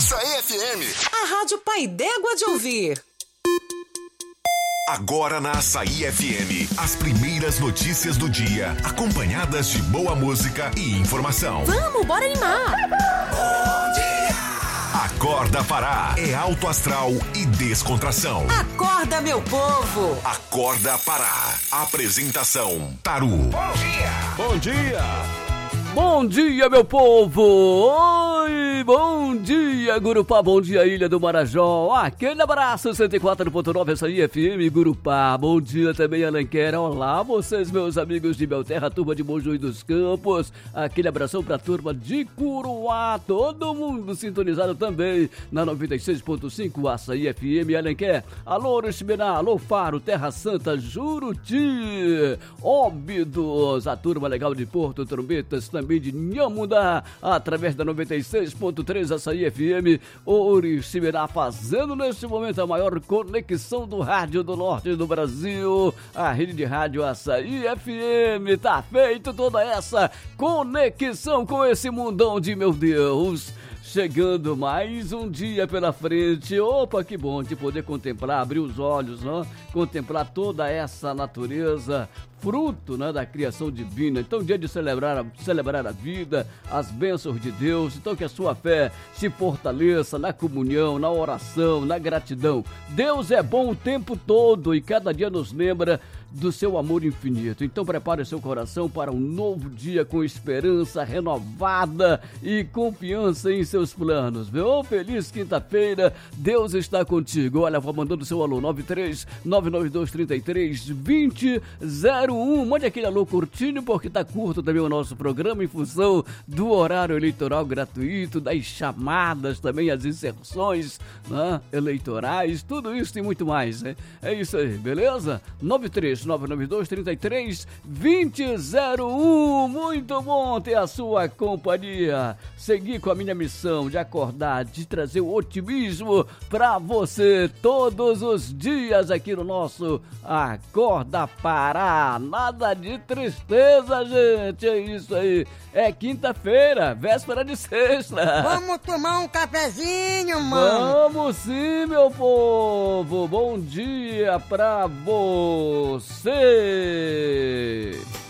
Açaí FM. A Rádio Pai d'Égua de ouvir. Agora na Açaí FM, as primeiras notícias do dia, acompanhadas de boa música e informação. Vamos, bora animar! Bom dia! Acorda Pará, é alto astral e descontração. Acorda, meu povo! Acorda Pará, apresentação Taru. Bom dia! Bom dia! Bom dia, meu povo! Oi, bom dia, Gurupá, bom dia, Ilha do Marajó. Aquele abraço, 104.9, Açaí FM, Gurupá. Bom dia também, Alenquer. Olá, vocês, meus amigos de Belterra, turma de Mojuí dos Campos. Aquele abração pra turma de Curuá, todo mundo sintonizado também na 96.5, Açaí FM, Alenquer. Alô, Uruximená, alô, Faro, Terra Santa, Juruti, Óbidos, a turma legal de Porto, Trombetas, também de Nhamundá, através da 96.3 Açaí FM, Uruximená, fazendo neste momento a maior conexão do rádio do norte do Brasil, a rede de rádio Açaí FM. Tá feito toda essa conexão com esse mundão de meu Deus. Chegando mais um dia pela frente. Opa, que bom de poder contemplar, abrir os olhos, né? Contemplar toda essa natureza, fruto, né, da criação divina. Então, dia de celebrar a vida, as bênçãos de Deus. Então, que a sua fé se fortaleça na comunhão, na oração, na gratidão. Deus é bom o tempo todo e cada dia nos lembra do seu amor infinito. Então prepare seu coração para um novo dia com esperança renovada e confiança em seus planos. Meu feliz quinta-feira, Deus está contigo. Olha, vou mandando seu alô 93992332001. Mande aquele alô curtinho porque tá curto também o nosso programa em função do horário eleitoral gratuito, das chamadas também, as inserções, né, eleitorais, tudo isso e muito mais, né? É isso aí, beleza? 93992332001. Muito bom ter a sua companhia. Seguir com a minha missão de acordar, de trazer o otimismo pra você todos os dias aqui no nosso Acorda Pará. Nada de tristeza, gente. É isso aí. É quinta-feira, véspera de sexta. Vamos tomar um cafezinho, mano. Vamos sim, meu povo. Bom dia pra você.